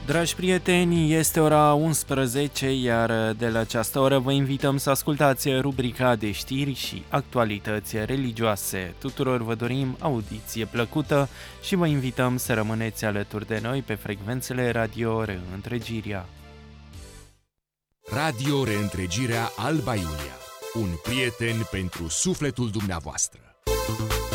Dragi prieteni, este ora 11, iar de la această oră vă invităm să ascultați rubrica de știri și actualități religioase. Tuturor vă dorim audiție plăcută și vă invităm să rămâneți alături de noi pe frecvențele Radio Reîntregirea. Radio Reîntregirea Alba Iulia, un prieten pentru sufletul dumneavoastră.